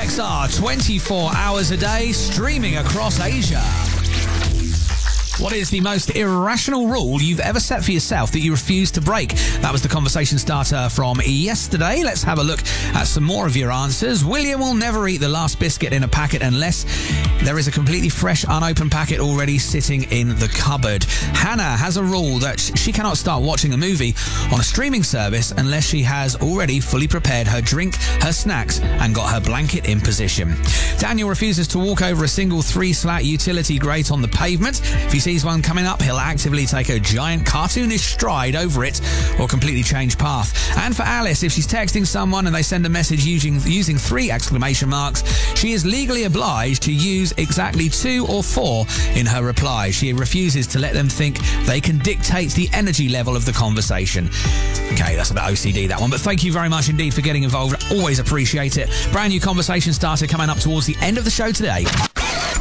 XR, 24 hours a day, streaming across Asia. What is the most irrational rule you've ever set for yourself that you refuse to break? That was the conversation starter from yesterday. Let's have a look at some more of your answers. William will never eat the last biscuit in a packet unless there is a completely fresh, unopened packet already sitting in the cupboard. Hannah has a rule that she cannot start watching a movie on a streaming service unless she has already fully prepared her drink, her snacks, and got her blanket in position. Daniel refuses to walk over a single 3-slat utility grate on the pavement. If he sees one coming up, he'll actively take a giant cartoonish stride over it or completely change path. And for Alice, if she's texting someone and they send a message using 3 exclamation marks, she is legally obliged to use exactly 2 or 4 in her reply. She refuses to let them think they can dictate the energy level of the conversation. Okay, that's a bit OCD, that one, but thank you very much indeed for getting involved. Always appreciate it. Brand new conversation starter coming up towards the end of the show today.